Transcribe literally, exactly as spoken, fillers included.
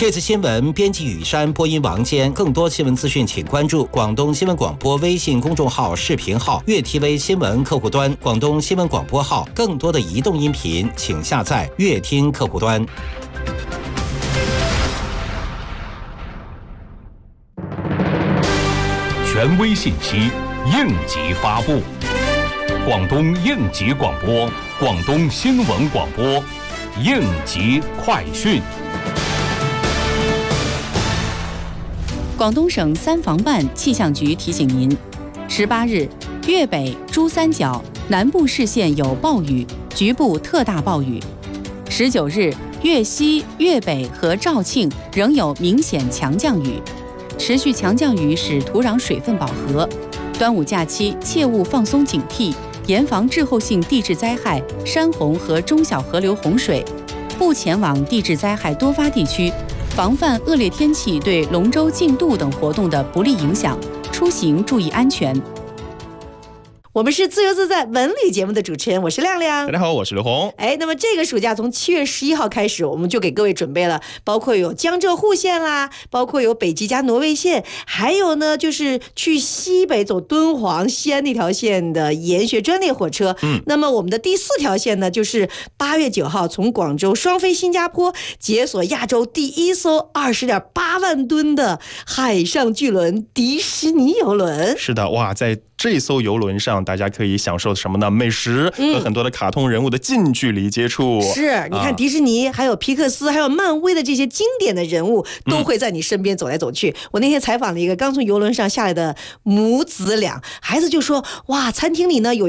这次新闻编辑雨山，播音王坚。更多新闻资讯，请关注广东新闻广播微信公众号、视频号、粤 T V 新闻客户端、广东新闻广播号。更多的移动音频，请下载粤听客户端。 权威信息，应急发布。广东应急广播，广东新闻广播，应急快讯。 广东省三防办气象局提醒您：十八日，粤北、珠三角南部市县有暴雨，局部特大暴雨；十九日，粤西、粤北和肇庆仍有明显强降雨，持续强降雨使土壤水分饱和。端午假期切勿放松警惕，严防滞后性地质灾害、山洪和中小河流洪水，不前往地质灾害多发地区。防范恶劣天气对龙舟竞渡等活动的不利影响，出行注意安全。 我们是自由自在文旅节目的主持人，我是亮亮。 大家好，我是刘红。 哎，那么这个暑假从七月十一号开始，我们就给各位准备了，包括有江浙沪线啦，包括有北极加挪威线，还有呢就是去西北走敦煌、西安那条线的研学专列火车。嗯，那么我们的第四条线呢，就是八月九号从广州双飞新加坡，解锁亚洲第一艘二十点八万吨的海上巨轮迪士尼游轮。 是的，哇，在这艘游轮上，大家可以享受什么呢？美食和很多的卡通人物的近距离接触。 嗯、是，你看迪士尼、啊、还有皮克斯还有漫威的这些经典的人物都会在你身边走来走去、嗯、我那天采访了一个刚从游轮上下来的母子俩，孩子就说，哇，餐厅里呢有